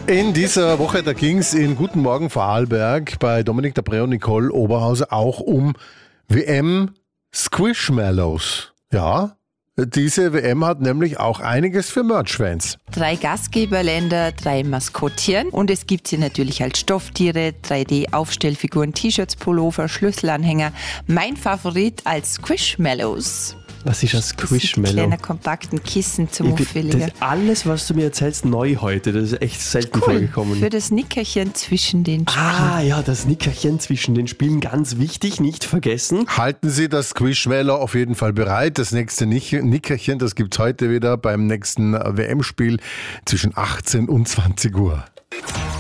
In dieser Woche, da ging es in Guten Morgen Vorarlberg bei Dominik Dabré und Nicole Oberhauser auch um WM Squishmallows. Ja, diese WM hat nämlich auch einiges für Merch-Fans. 3 Gastgeberländer, 3 Maskottchen und es gibt sie natürlich als Stofftiere, 3D-Aufstellfiguren, T-Shirts, Pullover, Schlüsselanhänger. Mein Favorit als Squishmallows. Was ist ein Squishmallow? Kleiner kompakten Kissen zum Auffälliger. Das alles, was du mir erzählst, neu heute. Das ist echt selten vorgekommen. Für das Nickerchen zwischen den Spielen. Ah ja, das Nickerchen zwischen den Spielen, ganz wichtig, nicht vergessen. Halten Sie das Squishmallow auf jeden Fall bereit. Das nächste Nickerchen, das gibt's heute wieder beim nächsten WM-Spiel zwischen 18 und 20 Uhr.